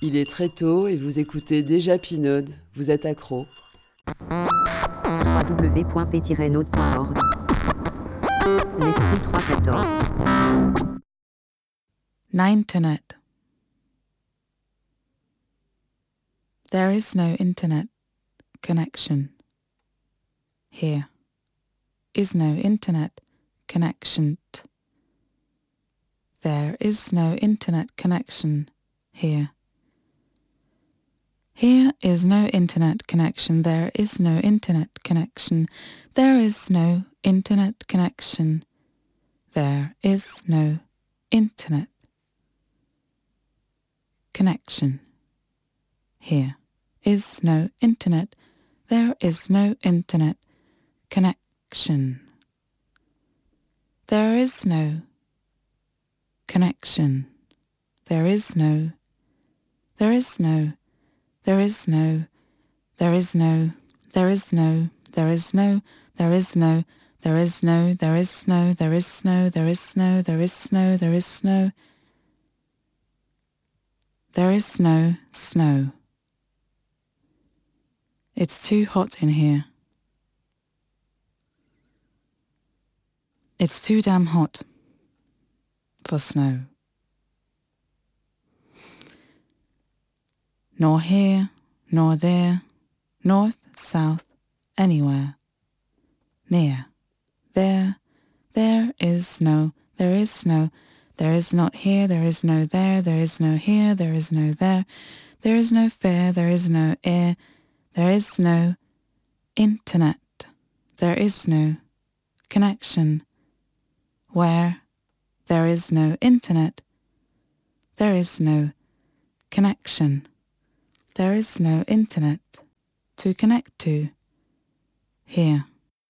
Il est très tôt et vous écoutez déjà Pinode. Vous êtes accro. www.p-node.org L'esprit 314 Ninternet. There is no internet connection here. Is no internet connection. There is no internet connection here. Here is no internet connection. There is no internet connection. There is no internet connection. There is no internet connection. Here is no internet. There is no internet connection. There is no connection. There is no. There is no. There is no. There is no. There is no. There is no. There is no. There is no. There is no. There is no. There is no. There is no. There is no. There is no snow. It's too hot in here. It's too damn hot for snow. Nor here, nor there, north, south, anywhere. Near. There is no, there is no, there is not here, there is no there is no here, there is no there is no fair, there is no air, there is no internet, there is no connection. Where there is no internet, there is no connection. There is no internet to connect to here.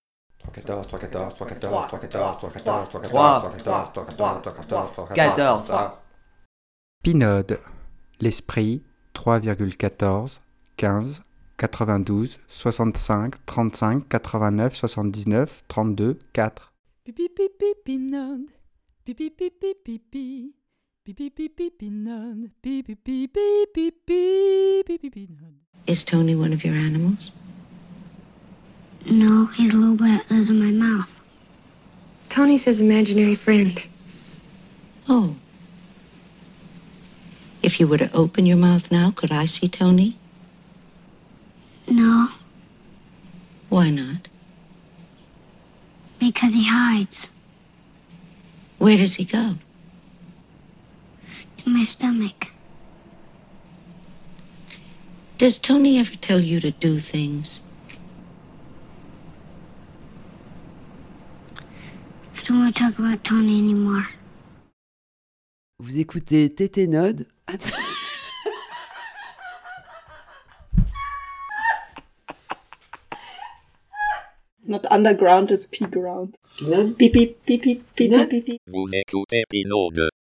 14. Pinode, l'esprit 3,14, 15, 92, 65, 35, 89, 79, 32, 4. Pipi pipi pinode, pipi pipi pipi, pipi pipi pinode, pipi pipi pipi, pipi pinode. Is Tony one of your animals? No, he's a little boy that lives in my mouth. Tony's his imaginary friend. Oh. If you were to open your mouth now, could I see Tony? No, Why not? because he hides Where does he go? in my stomach. Does Tony ever tell you to do things? I don't want to talk about Tony anymore. Vous écoutez Téténode. It's not underground, it's P-ground. Pinode. Beep, beep, beep, beep, beep, beep, beep, beep. Vous écoutez Pinode.